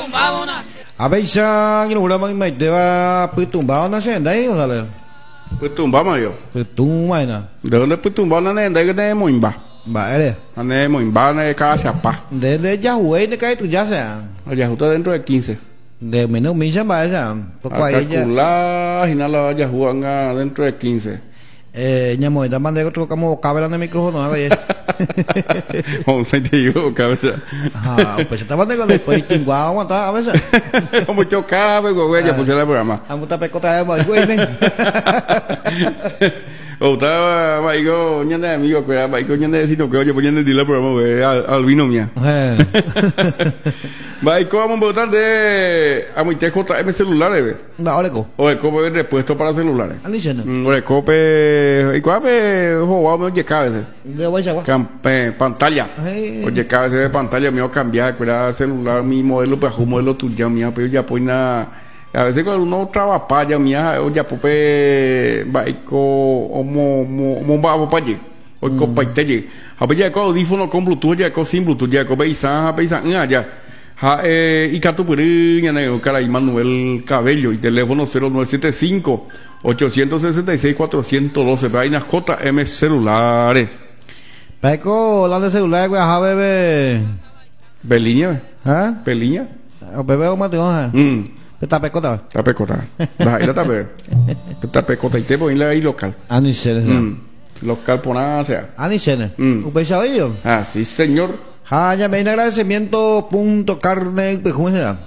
A veisa que lura mai deva putumbao na senda aí, olha. Putumba mayo. Putumba na. Dole putumba na nenda que tem moimba. Ba ele. Ane moimba na cachapa. De Yahweh de cae tu ya sea. Ya justo dentro de 15. De menos milla ba esa. Poco a ella. Calcular y nada ya juega dentro de 15. Ñamo da mande otro como cabela en el micrófono, a ver. Vamos a ir cabeza. Ah, pues estaba de después chingua aguanta a veces. Como chocaba, güey, ya puse el programa. A mucha pecota de boy, güey, ven. O estaba, maigo, ñande amigo, que era maigo, ñande decino que oye, pues ñande dile el programa, güey, al vino mía. Maigo, vamos a votar de a mi TJM celulares, güey. No, oleco. O el cope de repuesto para celulares. Aliciano. O el cope, y cuape, jugaba, oye, cabeza. De guayagua. Pantalla. Hey. Oye, cabeza de pantalla, mío cambiar, que era celular, mi modelo, pues un modelo tuyo, mía, pero ya pues nada. A veces cuando uno trabaja ya mía o ya pupe baico o mo babo pa allí o copaite allí a ver ya con audífono con bluetooth ya con sin bluetooth ya con beisa ya y catupuri ya no cara y Manuel Cabello y teléfono 0975 866 412 vainas JM celulares Baico la de celular güey a bebé Beliña ¿ah? Beliña o bebé o mateo Está pecota. Está pecota. Ahí la tape. Está pecota y te voy a ir ahí local. Anisene. Local por nada sea. Anisene. ¿Un pesado ello? Ah, sí, señor. Ya me agradecimiento punto carne ¿cómo se llama?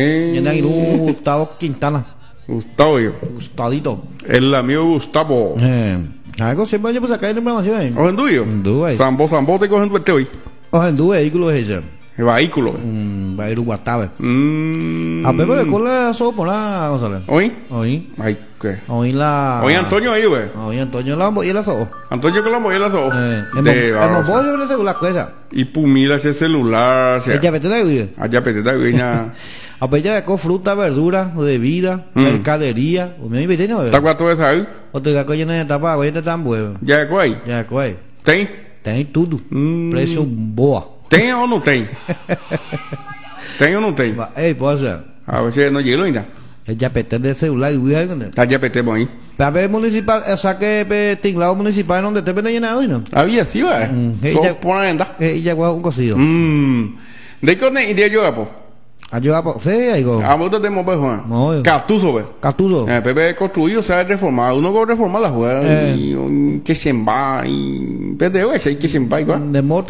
Gustavo Quintana. Gustavo yo. Gustadito. El amigo Gustavo. Algo siempre yo pues acá en información ahí. Ojo en duyo. Sambo te cogen tu hoy. Ojo en duyo vehículo es ese. El vehículo. Va a ir un guatabe. A Pepe de cola sopo la González. ¿Oí? Oí. Ay, ¿qué? Oí la. Oí Antonio ahí, güey. Oí Antonio Lambo y la sopo. Antonio que Lambo y la sopo. Hemos bollo en celular cosa. Y pumila ese celular. Ella pete de vida. Allá pete de vida. A Pepe de co fruta, verdura, bebida, mercadería. O me invité no. ¿Está cuánto es ahí? O te gaco llena de tapa, güey, te tan bueno. Ya es ahí. Ya es ahí. ¿Ten? Tem tudo. Preço boa. ¿Tem o no tem? ¿Tem o no tem? Ei, pode ser. A ver no hielo ainda. Ya PT de celular y voy a Está ya PT bom aí. Para ver municipal, o sea que tinglado municipal donde te ven llenado y no. Había sí, va. Só por ainda. Ya guau un cocido. De que ne idea yo apo. Ayuda por sí, algo. A mucho de mover Juan. Catuso, ve. Catuso. Pepe construido, se ha reformado. Uno que reforma la juega y que se va y pede ese que se va igual. De morte.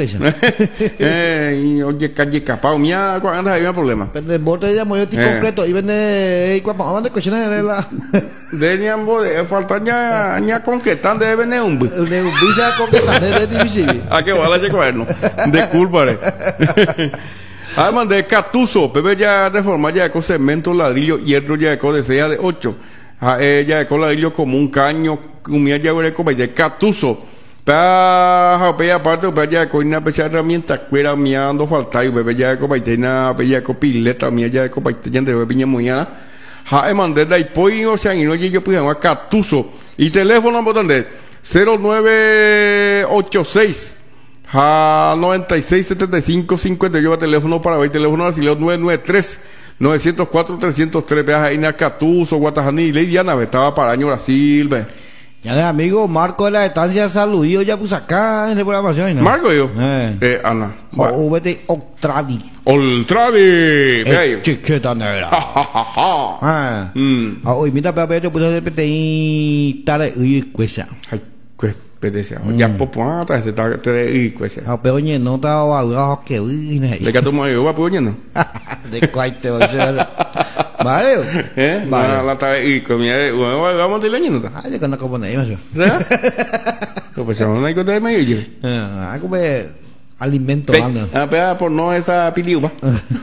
Y oye, calle capao mía, cuando hay un problema. De morte ya muy completo y vende cuando de cochina de la de niambo falta ya concretar de vender un visa concretar de difícil. A que vale ese cuaderno. De culpa. Además de Catuso, Pepe ya reforma ya con cemento, ladrillo, hierro ya con de 6 de 8. Ya con ladrillo como un caño, comía ya con de Catuso. Para aparte, ya con una pecha herramienta, cuera mía ando falta y bebé ya con baitena, bella con pileta, mía ya con baitena de bebé mañana. Además de ahí pues o sea, y no yo pues a Catuso y teléfono botón 0986 96 75 50 lleva teléfono para hoy teléfono brasileño 993 904 303 veas ahí en Catuso Guatajaní y Diana estaba para año Brasil ve ya de amigo Marco de la estancia saludido ya pues acá en la programación ¿no? Marco yo Ana VT Oltradi chiqueta negra hoy mira para yo puse de tare y cuesa ay pedesea ya popó atrás de te y cuesa pero ñe no estaba abajo que de que tomo yo va puñendo de cuaite vale vale la ta y comía vamos de leño no ay que no como nada más pues no hay que de medio algo de alimento anda pero por no esa pidiu va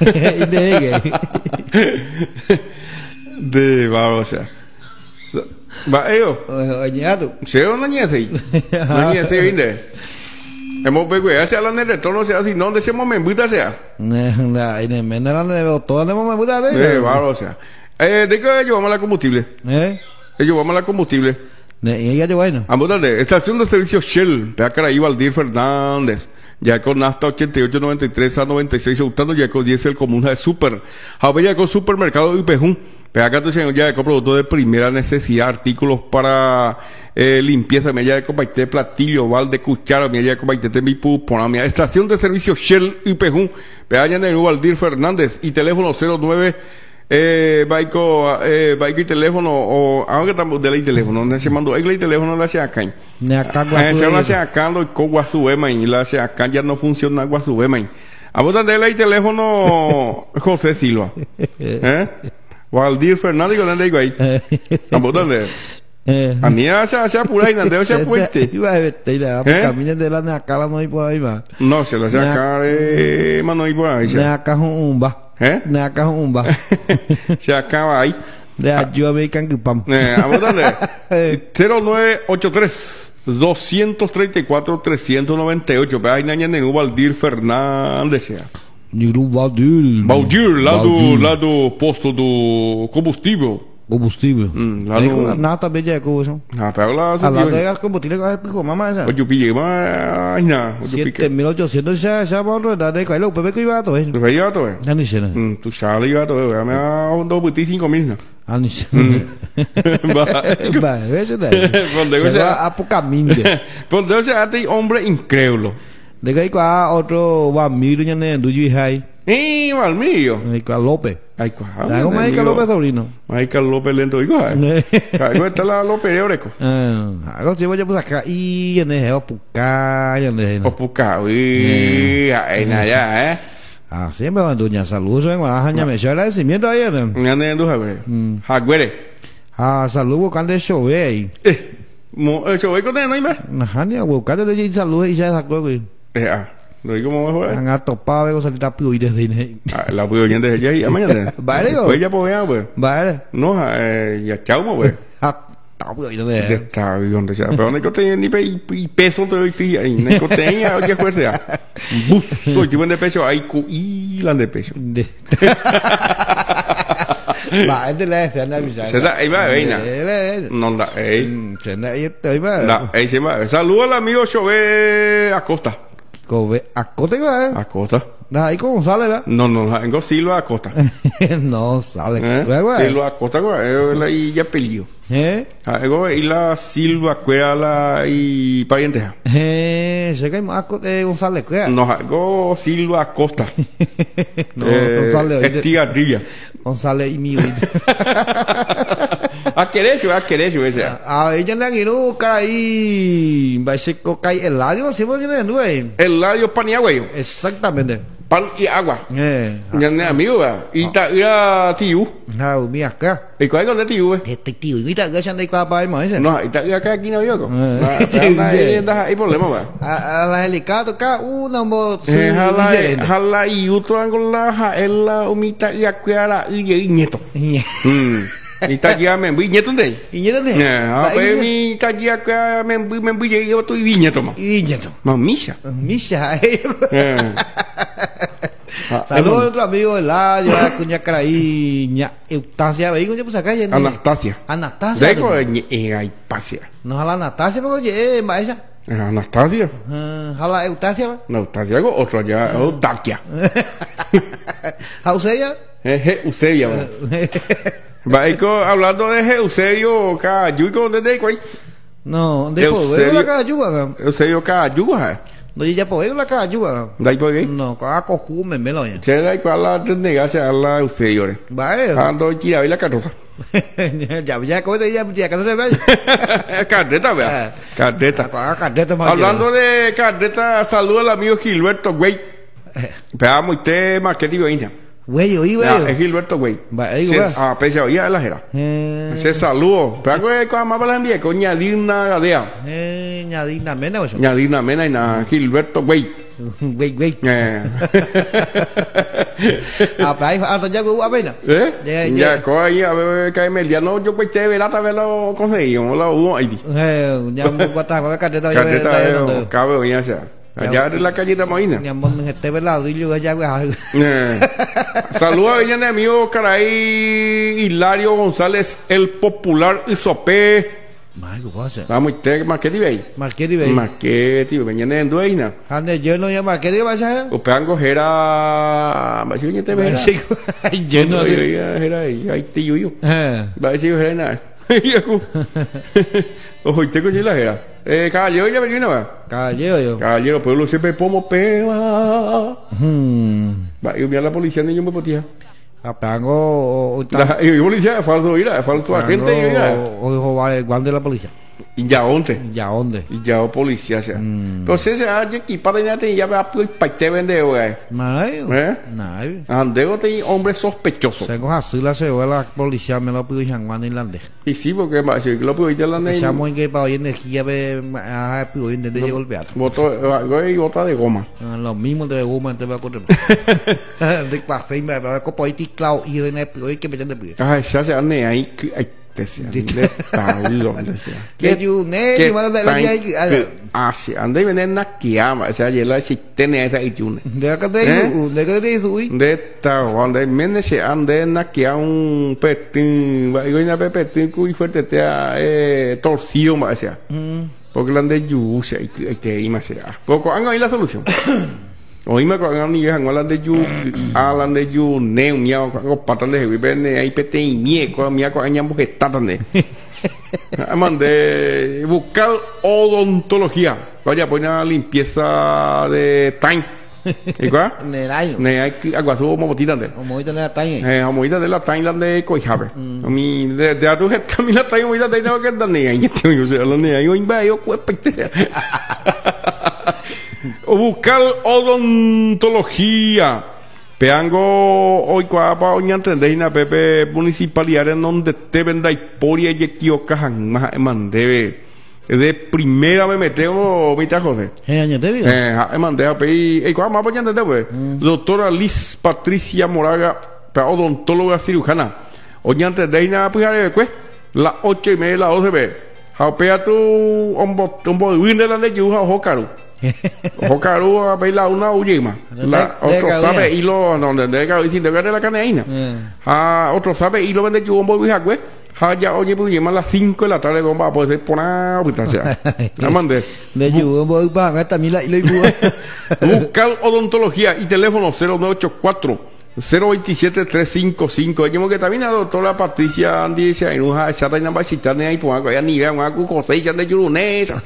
de vamos a va añado se no ñese no ñese inde hemos pego hacia la nere todo sea así no decimos me buta sea en el menera de todo de me buta vamos a de que llevamos la combustible llevamos la combustible Ella de bueno. Vamos a darle. Estación de servicio Shell. Vea cara ahí Valdir Fernández. Ya con hasta 88, 93 a 96. Optando ya con 10 el comuna de super. Jabe ya con supermercado y Pejún. Vea acá señor ya con productos de primera necesidad. Artículos para limpieza. Me ya con baite platillo, balde, cuchara. Me ya con baite de mi pupona. Estación de servicio Shell y Pejún. Vea ya en Valdir Fernández. Y teléfono 09 Baico y teléfono o aunque estamos de la teléfono no se mandó el teléfono la se acá se la se acá lo con Guasuema y la se acá ya no funciona Guasuema a vos de la teléfono José Silva Valdir Fernández con el ahí a vos de a mí se apura y no se puente iba a ver caminen de la Nacala no hay por ahí más no se la se acá no hay por ahí Nacala un va Nacala un va se acaba ahí de ayúdame can que pam vamos a darle 0983 234 398 pero hay naña en Valdir Fernández Valdir lado posto do combustível nada também é coisa pega lá a lá das combustíveis que explicou mamãe essa eu pillei mas não 7800 já vão rodar daí cai logo que iba todo iba todo já não sei tu sabe iba todo me ha 25.000 não ah não sei vai veja daí a pro caminho quando Deus já tem homem incrédulo daí com outro amigo né do Juizai Valmillo Michael López ay como Michael López sobrino Michael López lento igual algo está la López Eureko algo se voy a buscar y en el Opuca uy ay nada siempre van doña saludos en la haña me echó el agradecimiento ayer me duja Jaguere saludos cuando el show ahí el show con él no hay más haña buscando de saludos y ya sacó lo digo como mejor han atopado con salita piu y desde la piu y desde allá y mañana vale pues ya pues vale no ya chao pues ya está donde sea pero no hay que tener ni peso todo el día no hay que tener oye fuerza buzo y de pecho hay y la de pecho va este le hace anda avisar se da ahí va veina no da se da ahí estoy va da ahí se va saludos al amigo Chové Acosta Acosta iba Acosta ahí cómo sale ¿verdad? no tengo Silva Acosta no sale Silva Acosta y ya apellido y la Silva Cuela y parienteja sé que hay González Cuela no hago Silva Acosta González Estigarrilla González y mi a querer ese ella le han ido ahí va a ser coca y el ladio siempre tiene nueve el ladio pan y agua exactamente pan y agua ya amigo y ta tío mi acá y cuál es el tío tío y ta que anda para para más no y ta acá aquí no yo hay problema a la helicóptero acá una voz jala y otro angola el la umita y acuara y nieto y ta ya me vi nieto de pues mi ta ya que me vi yo estoy nieto misha saludos a otro amigo de la ya cuña caraí Eustacia veí pues acá Anastasia de con ay pasia no a la Anastasia pero oye maestra Anastasia a la Eustacia no Eustacia algo otro ya Eustaquia a Eusebia Eusebia hablando de Eusebio Cayugo ¿dónde cuál? No, de poder la Cayuga. Eusebio Cayuga. No ya poder la Cayuga. Dai por qué? No, cojume melo. Se da igual la negarse a la Eusebio. Vale. Ando gira la carroza. ya coge ya que no se ve. Carreta, vea. Carreta. Hablando de carreta, saluda al amigo Gilberto Güey. Veamos usted marketing India. Güey, es Gilberto Güey. Pese a oír la jera. Se saludo. Pero con más para la envié con Ñadina Gadea. Ñadina Mena, eso. Ñadina Mena y na Gilberto Güey. Güey. Ahí hasta ya hubo apenas. Ya con ahí a ver que me día no yo pues te verá verlo conseguimos la hubo ahí. Ya un poco hasta carreta ya. Cabe ya sea. Allá en la calle de Moina. Este veladillo allá. Saludos a Villana amigo Caray Hilario González, el popular Isopé Mai của quá sợ. Vamos te marketing bay. Marketing bay. Marketing bay nhân đuôi nè. Anh này giờ nó ya marketing bao sao? O peango era, ba siu nhân te bay. Giờ nó era ai tío yo. Ba siu era nè. Oye, te coño la era. Caballero ya vino, ¿va? Caballero yo. Caballero, pueblo siempre pomo peba. Va, yo vi a la policía ni yo me potía. Apango. Y policía, falso ir, falso agente y ir. O vale, guante la policía. Y ya onde. Ya onde. Y ya policía sea. Entonces se ha equipado ya te ya va para te vende, güey. Maravilloso. Nada. Andeo te hombre sospechoso. Se coja así la se la policía me lo pidió en Juan irlandés. Y sí, porque más si lo pidió irlandés. Estamos en que para hoy energía ve a pidió irlandés de golpear. Voto y bota de goma. Lo mismo de goma te va a correr. De café me va a copo ahí clau y de pidió que me tiene pidió. Ah, ya se ane ahí desea. De Paulo desea. Que you ne va de la sí, ande venen na kiama, o sea, ya la sistene esa itune. De acá de que de sui. De ta donde mene se ande na kia un petín, va y na petín cu fuerte te torcido más sea. Porque la de yu se te ima sea. Poco han ahí la solución. Oíme con anh đi hàng Alan de Yu, Alan de Yu, neo nhau có patron de bên ahí pete y mie con mía con añam bujestatan de. Mande buscar odontología. Vaya poner una limpieza de time. ¿Igual? Ne hay agua subo mobotita de. Mobotita de la time. Mobotita de la time la de coijabe. Mi de atu het mi la time mobotita de no que dan ne ahí. Yo sé la ne ahí o imba yo cuepete. O buscar odontología. Peango hoy cuapa oña entendéis pepe municipalidad en donde te venda y poria y equivocajan más mandebe de primera me meteo mitad José. Año te digo. Mandé a pedir y cuapa más oña entendé pues. Doctora Liz Patricia Moraga, odontóloga cirujana. Oña entendéis pues pues las 8:30 las 12 ve. Japea tu ombo de la de yuja o caru. Hokaru a bailar una ullima. Otro sabe hilo donde debe decir de la caneína. Otro sabe hilo vende yo un bobo hagüe. Ya oye pues llama a las 5 de la tarde bomba puede ser por una habitación. La mandé. De yo voy para también la buscar odontología y teléfono 0984 027 355. Yo que también la doctora Patricia Andy se enoja chata y nada chita ne ahí pues ya ni vean a cosecha de yurunesa.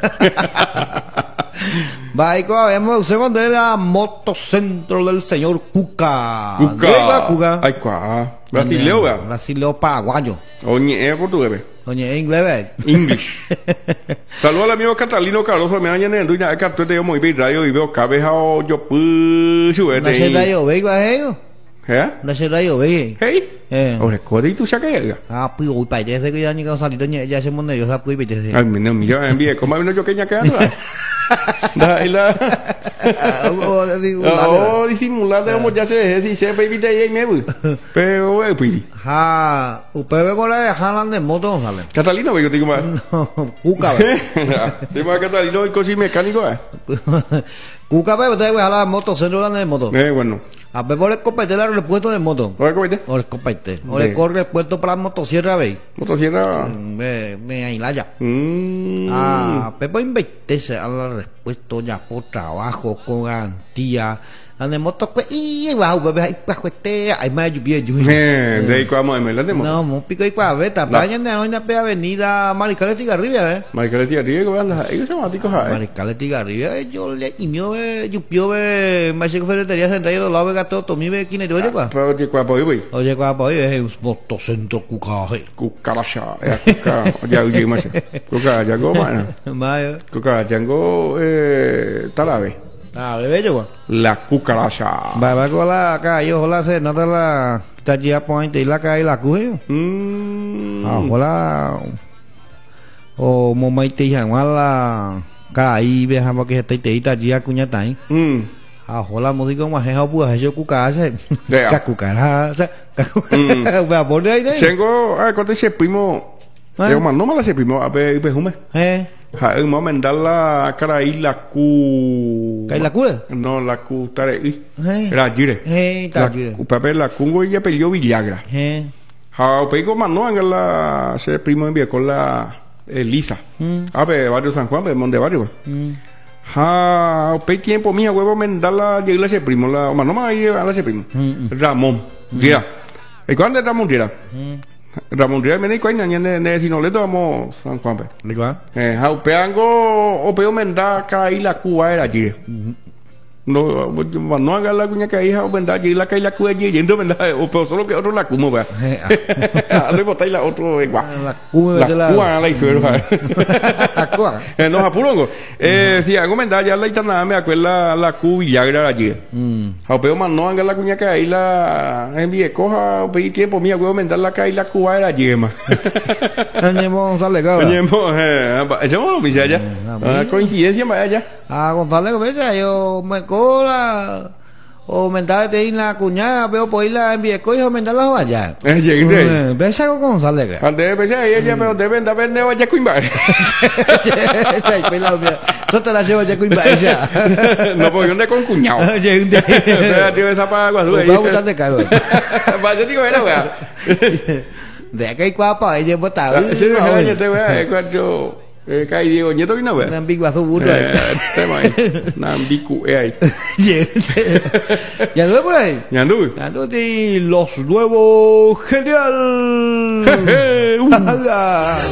Va y vemos segundo de la motocentro del señor Cuca. Cuca. Ay cuá. Brasileo, ¿verdad? Brasileo paraguayo. Oye, portugués. Oye, inglés. English. Saludos al amigo Catalino Caroso. Me dañan en el dueño. Acá estoy de muy bien radio y veo cabeza o yo pude. ¿No se radio veiga ellos? ¿No se radio veiga? Hey. O recuerda y tú saques. Pues hoy para desde que ya ni que salido ya se monta yo sabe pues desde. Ay, no, mira, envíe como vino yo que ya quedando. La disimular de como ya se si se baby de ahí me voy. Pero pues. Usted con la jalan de moto sale. Catalino yo digo más. Cuca. Se llama Catalino y cosi mecánico. Cuca pero te voy a jalar moto, centro de moto. Bueno. A ver por el compete el repuesto de moto. ¿Por el compete? O el compete. O le corre el puesto para la motosierra, ¿veis? Motosierra. Me ailaya. Pero invertirse a la respuesta ya por trabajo, con garantía. Donde moto pues y wow, bebé hay para cueste, hay más lluvia. De ahí cuando me la demo. No, mo pico y cua beta, vayan de una avenida Maricaleti Garribia, Maricaleti Garribia que van ellos son máticos Maricaleti Garribia, yo le y mío yo pio más que ferretería central de lado gato to mi ve quién es oye cua. Pero oye cua boy. Oye cua boy es un motocentro cucaje. Cucaracha, ya oye más. Cucaracha goma. Vaya. Cucaracha go talabe. Bebé yo. La cucaracha. Va con la acá, yo hola se nota la talla point y la cae la cuyo. Hola. O momaite yang wala kai be ha porque te talla cuña tai. Hola músico más es pues yo cucaracha. Cucaracha. Va por ahí. Tengo cuando se primo. Yo mando mala se primo a ver pejume. Un momento la cara y la cu. ¿Qué la cura? No, la cu tare. Era gire. Papel la cungo y apellido Villagra. Pego mano en la se primo envía con la Lisa. Pe barrio San Juan, pe Monte Barrio. Pe tiempo mía huevo mendala llega la primo la no más ahí a la primo. Ramón. Día. ¿Y cuándo Ramón Día? Ramón Día me dijo ahí ne Sinoleto vamos San Juan pe. Igual. Pe ango o pe menda caí la Cuba era allí. No haga la cuña que ahí o vendrá allí la caí la Cuba allí yendo vendrá o pero solo que otro la Cuba vea. Le botáis la otro igual. La Cuba la hizo la Cuba. No apuro. Si hago vendrá ya la itana me acuerda la Cuba y ya era allí. O pero no haga la cuña que ahí la envíe coja o pedí tiempo mía huevo vendrá la caí la Cuba era allí más. Añemo González cabrón. Añemo echamos lo mismo allá. Coincidencia más allá. González Gómez yo me cola o mental de ir la cuñada veo por ir la envié cojo aumentar las vallas ves algo con González ande ves ella pero deben de vender vaya cuimba eso te la llevo ya cuimba ella no porque ande con cuñado tío esa para cuando va a gustar de caro vaya digo era wea de que hay guapa ella botado sí me te wea cuando Kai Diego Nieto que no ve. Nambiku azul burro. Tema ahí. Nambiku ahí. Ya anduve por ahí. Ya anduve. Ya anduve los nuevos genial.